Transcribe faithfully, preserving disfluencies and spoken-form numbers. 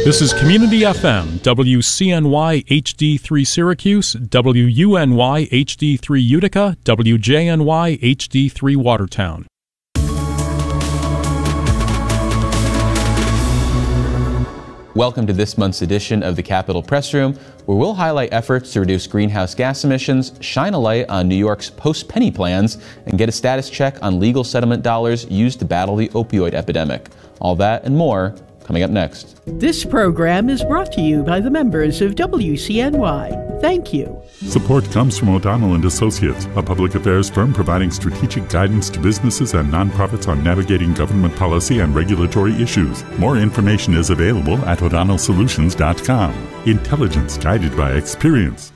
This is Community F M, W C N Y H D three Syracuse, W U N Y H D three Utica, W J N Y H D three Watertown. Welcome to this month's edition of the Capitol Press Room, where we'll highlight efforts to reduce greenhouse gas emissions, shine a light on New York's post-penny plans, and get a status check on legal settlement dollars used to battle the opioid epidemic. All that and more coming up next. This program is brought to you by the members of W C N Y. Thank you. Support comes from O'Donnell and Associates, a public affairs firm providing strategic guidance to businesses and nonprofits on navigating government policy and regulatory issues. More information is available at o'donnell solutions dot com. Intelligence guided by experience.